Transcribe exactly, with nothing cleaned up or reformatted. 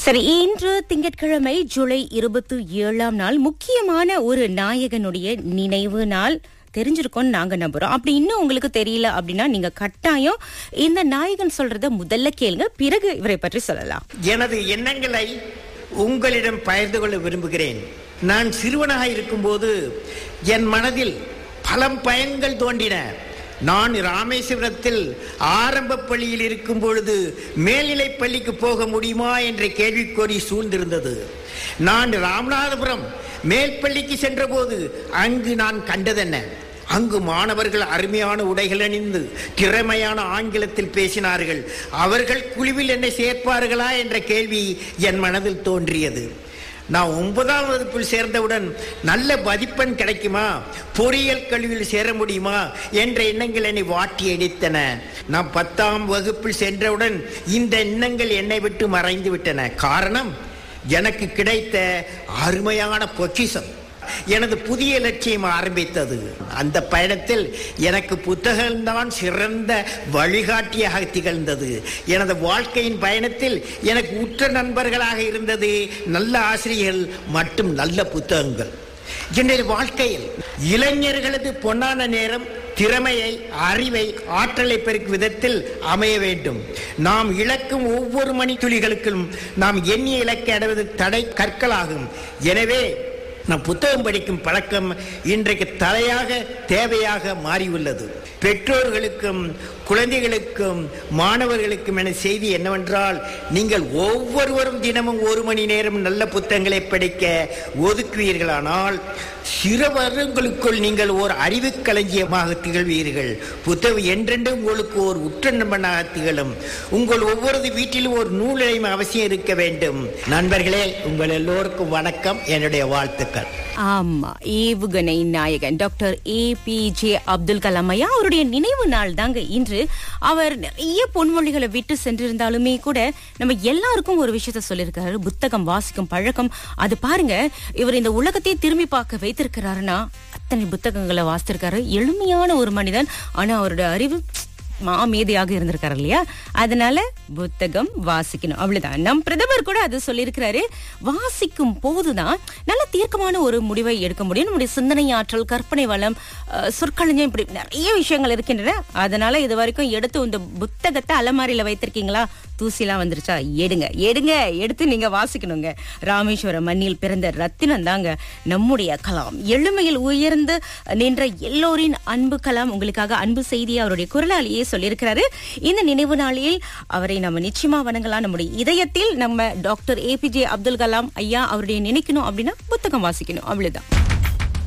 சரி, இன்று திங்கட்கிழமை ஜூலை இருபத்தி ஏழாம் நாள் முக்கியமான ஒரு நாயகனுடைய நினைவு நாள். தெரிஞ்சிருக்கோம்னு நாங்க நம்புறோம். அப்படி இன்னும் உங்களுக்கு தெரியல அப்படின்னா நீங்க கட்டாயம் இந்த நாயகன் சொல்றத முதல்ல கேளுங்க, பிறகு இவரை பற்றி சொல்லலாம். எனது எண்ணங்களை உங்களிடம் பகிர்ந்து கொள்ள விரும்புகிறேன். நான் சிறுவனாக இருக்கும்போது என் மனதில் பல பயன்கள் தோன்றின. நான் ராமேஸ்வரத்தில் ஆரம்ப பள்ளியில் இருக்கும் பொழுது மேல்நிலை பள்ளிக்கு போக முடியுமா என்ற கேள்விக்கோரி சூழ்ந்திருந்தது. நான் ராமநாதபுரம் மேல் பள்ளிக்கு சென்ற போது அங்கு நான் கண்டதென்ன, அங்கு மாணவர்கள் அருமையான உடைகள் அணிந்து திறமையான ஆங்கிலத்தில் பேசினார்கள். அவர்கள் குழுவில் என்னை சேர்ப்பார்களா என்ற கேள்வி என் மனதில் தோன்றியது. நான் ஒன்பதாம் வகுப்பில் சேர்ந்தவுடன் நல்ல மதிப்பெண் கிடைக்குமா, பொறியியல் கல்வியில் சேர முடியுமா என்ற எண்ணங்கள் என்னை வாட்டி அடித்தன. நான் பத்தாம் வகுப்பில் சென்றவுடன் இந்த எண்ணங்கள் என்னை விட்டு மறைந்து விட்டன. காரணம், எனக்கு கிடைத்த அருமையான பொக்கிஷம். எனது புதிய லட்சியம் ஆரம்பித்தது. அந்த பயணத்தில் எனக்கு புத்தகம்தான் சிறந்த வழிகாட்டியாக திகழ்ந்தது. எனது வாழ்க்கையின் பயணத்தில் எனக்கு உற்ற நண்பர்களாக இருந்தது நல்ல ஆசிரியர்கள் மற்றும் நல்ல புத்தகங்கள். என்னுடைய வாழ்க்கையில் இளைஞர்களது பொன்னான நேரம் திறமையை, அறிவை, ஆற்றலை பெருக்கும் விதத்தில் அமைய வேண்டும். நாம் இழக்கும் ஒவ்வொரு மணி துளிகளுக்கும் நாம் எண்ணிய இலக்கை அடைவது தடை கற்களாகும். எனவே நம் புத்தகம் படிக்கும் பழக்கம் இன்றைக்கு தலையாக தேவையாக மாறியுள்ளது. பெற்றோர்களுக்கும் குழந்தைகளுக்கும் மாணவர்களுக்கும் என செய்தி என்னவென்றால், நீங்கள் ஒவ்வொருவரும் தினமும் ஒரு மணி நேரம் நல்ல புத்தகங்களை படிக்க ஒதுக்குவீர்களானால் சிறு வருடங்களுக்குள் நீங்கள் ஓர் அறிவு களஞ்சியமாக திகழ்வீர்கள். புத்தகம் என்றென்றும் உங்களுக்கு ஒரு உற்ற நண்பனாக திகழும். உங்கள் ஒவ்வொரு வீட்டிலும் ஒரு நூலிலையும் அவசியம் இருக்க வேண்டும். நண்பர்களே, உங்கள் எல்லோருக்கும் வணக்கம், என்னுடைய வாழ்த்துக்கள். ஆமா, ஏவுகணை நாயகன் doctor A B J Abdul Kalam ஐயா அவருடைய நினைவு நாள் தாங்க இன்று. அவர் நிறைய பொன்மொழிகளை விட்டு சென்றிருந்தாலுமே கூட நம்ம எல்லாருக்கும் ஒரு விஷயத்த சொல்லியிருக்காரு, புத்தகம் வாசிக்கும் பழக்கம். அது பாருங்க, இவர் இந்த உலகத்தை திரும்பி பார்க்க வைத்திருக்கிறாருன்னா அத்தனை புத்தகங்களை வாசித்திருக்காரு. எளிமையான ஒரு மனிதன், ஆனா அவருடைய அறிவு மாமேதையாக இருந்திருக்காரு இல்லையா? அதனால புத்தகம் வாசிக்கணும், அவ்வளவுதான். நம் பிரதமர் கூட அது சொல்லியிருக்கிறாரு. வாசிக்கும் போதுதான் நல்ல தீர்க்கமான ஒரு முடிவை எடுக்க முடியும். நம்முடைய சிந்தனை ஆற்றல், கற்பனை வளம், சொற்களஞ்சியம், இப்படி நிறைய விஷயங்கள் இருக்கின்றன. அதனால இது வரைக்கும் எடுத்து இந்த புத்தகத்தை அலமாரியில வைத்திருக்கீங்களா? தூசிலாம் வந்துருச்சா? எடுங்க எடுங்க எடுத்து நீங்க வாசிக்கணுங்க. ராமேஸ்வரம் மண்ணில் பிறந்த ரத்தினம் தாங்க நம்முடைய கலாம். எளிமையில் உயர்ந்து நின்ற எல்லோரின் அன்பு கலாம் உங்களுக்காக அன்பு செய்தியை அவருடைய குரலாலேயே சொல்லியிருக்கிறாரு. இந்த நினைவு நாளில் அவரை நம்ம நிச்சயமா வணங்கலாம். நம்முடைய இதயத்தில் நம்ம doctor A B J Abdul Kalam ஐயா அவருடைய நினைக்கணும் அப்படின்னா புத்தகம் வாசிக்கணும், அவ்வளவுதான்.